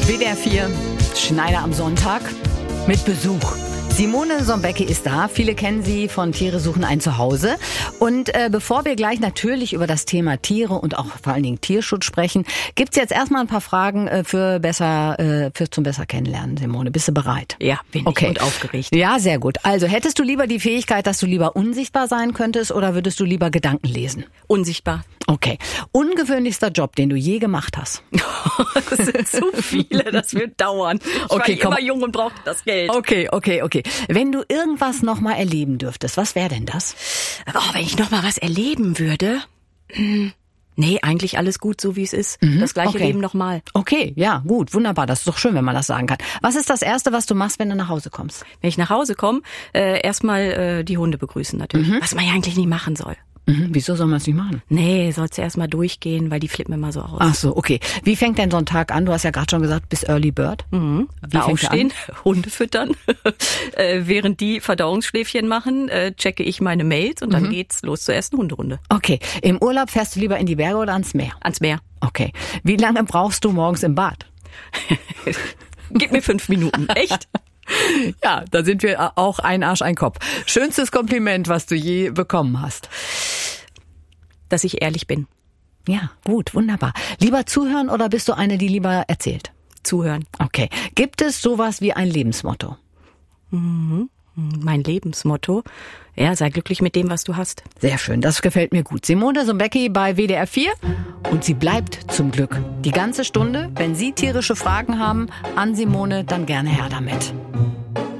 WDR 4, Schneider am Sonntag mit Besuch. Simone Sombecki ist da. Viele kennen sie von Tiere suchen ein Zuhause. Und bevor wir gleich natürlich über das Thema Tiere und auch vor allen Dingen Tierschutz sprechen, gibt's jetzt erstmal ein paar Fragen für zum besser kennenlernen. Simone, bist du bereit? Ja, bin ich und aufgeregt. Ja, sehr gut. Also hättest du lieber die Fähigkeit, dass du lieber unsichtbar sein könntest oder würdest du lieber Gedanken lesen? Unsichtbar. Okay. Ungewöhnlichster Job, den du je gemacht hast? Das sind zu viele, das wird dauern. Ich war immer jung und brauchte das Geld. Okay. Wenn du irgendwas nochmal erleben dürftest, was wäre denn das? Oh, wenn ich nochmal was erleben würde? Nee, eigentlich alles gut, so wie es ist. Das gleiche Leben nochmal. Okay, ja, gut, wunderbar. Das ist doch schön, wenn man das sagen kann. Was ist das Erste, was du machst, wenn du nach Hause kommst? Wenn ich nach Hause komme, erstmal die Hunde begrüßen natürlich. Was man ja eigentlich nie machen soll. Wieso soll man es nicht machen? Nee, sollst du erstmal durchgehen, weil die flippen immer so aus. Ach so, okay. Wie fängt denn so ein Tag an? Du hast ja gerade schon gesagt, bis Early Bird. Wie aufstehen, Hunde füttern. Während die Verdauungsschläfchen machen, checke ich meine Mails und dann geht's los zur ersten Hunderunde. Okay. Im Urlaub fährst du lieber in die Berge oder ans Meer? Ans Meer. Okay. Wie lange brauchst du morgens im Bad? Gib mir 5 Minuten. Echt? Ja, da sind wir auch ein Arsch, ein Kopf. Schönstes Kompliment, was du je bekommen hast? Dass ich ehrlich bin. Ja, gut, wunderbar. Lieber zuhören oder bist du eine, die lieber erzählt? Zuhören. Okay. Gibt es sowas wie ein Lebensmotto? Mein Lebensmotto? Ja, sei glücklich mit dem, was du hast. Sehr schön, das gefällt mir gut. Simone Sombecki bei WDR 4 und sie bleibt zum Glück die ganze Stunde. Wenn Sie tierische Fragen haben an Simone, dann gerne her damit.